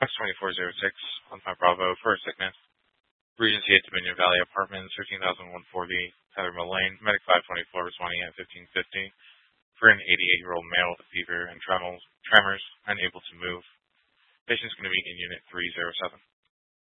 X2406 on 5 Bravo for a sickness. Regency at Dominion Valley Apartments, 13,140 Heather Mill Lane, Medic 524 responding at 1550 for an 88-year-old male with a fever and tremors, unable to move. Patient's going to be in Unit 307.